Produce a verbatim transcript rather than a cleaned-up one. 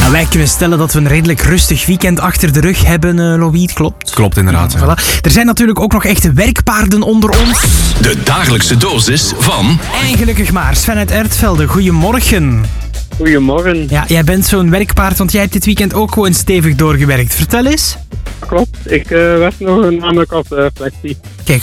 Nou, wij kunnen stellen dat we een redelijk rustig weekend achter de rug hebben, uh, Louis, klopt? Klopt, inderdaad. Ja. Voilà. Er zijn natuurlijk ook nog echte werkpaarden onder ons. De dagelijkse dosis van... En gelukkig maar, Sven uit Ertvelde, goedemorgen. Goedemorgen. Ja, jij bent zo'n werkpaard, want jij hebt dit weekend ook gewoon stevig doorgewerkt. Vertel eens. Klopt, ik uh, werk nog namelijk als uh, flexie. Kijk,